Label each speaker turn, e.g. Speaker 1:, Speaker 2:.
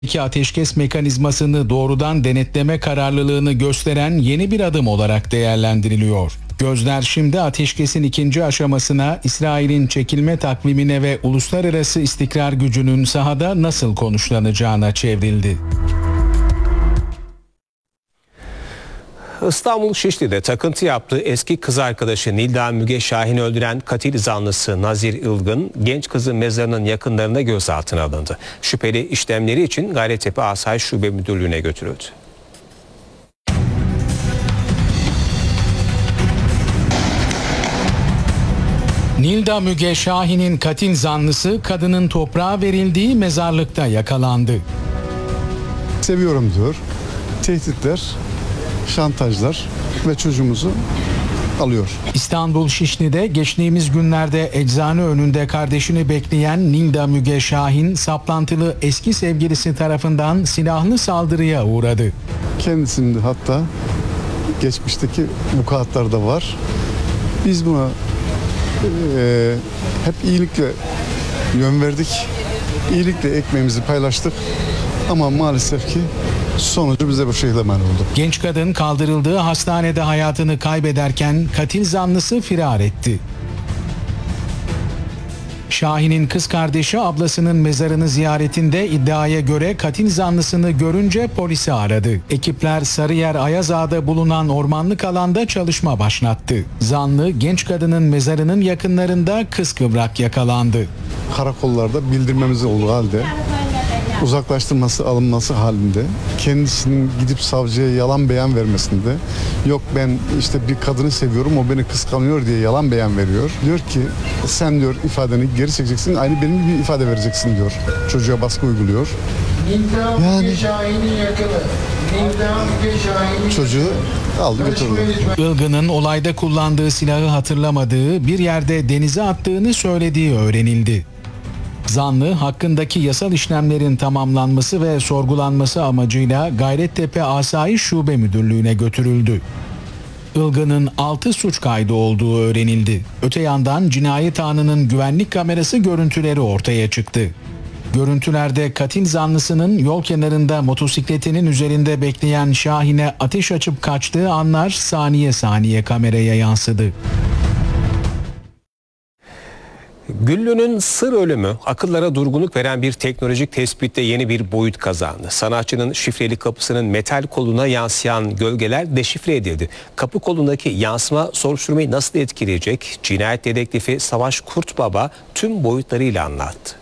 Speaker 1: Ateşkes mekanizmasını doğrudan denetleme kararlılığını gösteren yeni bir adım olarak değerlendiriliyor. Gözler şimdi ateşkesin ikinci aşamasına, İsrail'in çekilme takvimine ve uluslararası istikrar gücünün sahada nasıl konuşlanacağına çevrildi.
Speaker 2: İstanbul Şişli'de takıntı yaptığı eski kız arkadaşı Nilda Müge Şahin'i öldüren katil zanlısı Nazir Ilgın, genç kızın mezarının yakınlarında gözaltına alındı. Şüpheli işlemleri için Gayrettepe Asayiş Şube Müdürlüğü'ne götürüldü.
Speaker 1: Nilda Müge Şahin'in katil zanlısı kadının toprağa verildiği mezarlıkta yakalandı.
Speaker 3: Seviyorum diyor, tehditler, şantajlar ve çocuğumuzu alıyor.
Speaker 1: İstanbul Şişli'de geçtiğimiz günlerde eczane önünde kardeşini bekleyen Nilda Müge Şahin, saplantılı eski sevgilisi tarafından silahlı saldırıya uğradı.
Speaker 3: Kendisinde hatta geçmişteki vukuatlar da var. Biz buna hep iyilikle yön verdik, iyilikle ekmeğimizi paylaştık ama maalesef ki sonucu bize bu şekilde mal oldu.
Speaker 1: Genç kadın kaldırıldığı hastanede hayatını kaybederken katil zanlısı firar etti. Şahin'in kız kardeşi ablasının mezarını ziyaretinde iddiaya göre katil zanlısını görünce polisi aradı. Ekipler Sarıyer Ayazağa'da bulunan ormanlık alanda çalışma başlattı. Zanlı genç kadının mezarının yakınlarında kıskıvrak yakalandı.
Speaker 3: Karakollarda bildirmemiz olduğu halde uzaklaştırması alınması halinde kendisinin gidip savcıya yalan beyan vermesinde, yok ben işte bir kadını seviyorum o beni kıskanıyor diye yalan beyan veriyor. Diyor ki sen diyor ifadeni geri çekeceksin, aynı benim gibi ifade vereceksin diyor. Çocuğa baskı uyguluyor. Yani çocuğu aldı götürdü.
Speaker 1: Ilgın'ın olayda kullandığı silahı hatırlamadığı, bir yerde denize attığını söylediği öğrenildi. Zanlı hakkındaki yasal işlemlerin tamamlanması ve sorgulanması amacıyla Gayrettepe Asayiş Şube Müdürlüğü'ne götürüldü. Ilgın'ın 6 suç kaydı olduğu öğrenildi. Öte yandan cinayet anının güvenlik kamerası görüntüleri ortaya çıktı. Görüntülerde katil zanlısının yol kenarında motosikletinin üzerinde bekleyen Şahin'e ateş açıp kaçtığı anlar saniye saniye kameraya yansıdı.
Speaker 2: Güllü'nün sır ölümü akıllara durgunluk veren bir teknolojik tespitte yeni bir boyut kazandı. Sanatçının şifreli kapısının metal koluna yansıyan gölgeler deşifre edildi. Kapı kolundaki yansıma soruşturmayı nasıl etkileyecek? Cinayet dedektifi Savaş Kurtbaba tüm boyutlarıyla anlattı.